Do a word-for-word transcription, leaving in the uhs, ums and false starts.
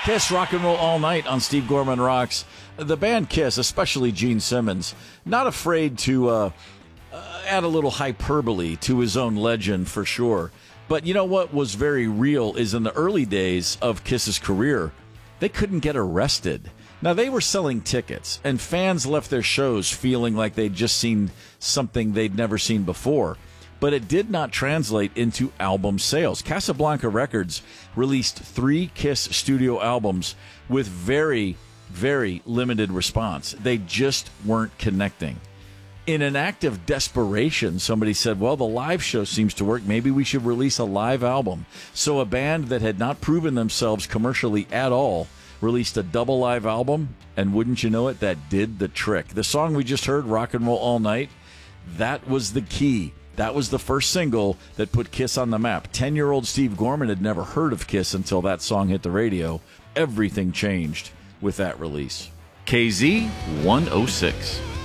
Kiss Rock and Roll All Night on Steve Gorman Rocks. The band Kiss, especially Gene Simmons, not afraid to uh, uh, add a little hyperbole to his own legend for sure. But you know what was very real is in the early days of Kiss's career, they couldn't get arrested. Now, they were selling tickets, and fans left their shows feeling like they'd just seen something they'd never seen before. But it did not translate into album sales. Casablanca Records released three Kiss studio albums with very, very limited response. They just weren't connecting. In an act of desperation, somebody said, well, the live show seems to work. Maybe we should release a live album. So a band that had not proven themselves commercially at all released a double live album, and wouldn't you know it, that did the trick. The song we just heard, Rock and Roll All Night, that was the key. That was the first single that put Kiss on the map. Ten-year-old Steve Gorman had never heard of Kiss until that song hit the radio. Everything changed with that release. K Z one oh six.